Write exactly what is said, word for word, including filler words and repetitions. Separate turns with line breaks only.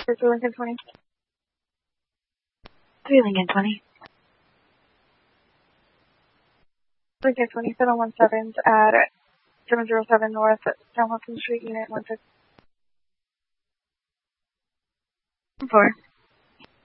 two Lincoln twenty.
three Lincoln twenty.
Lincoln twenty, seven one seven at seven zero seven North John Wilson Street, Unit one fifty.
four.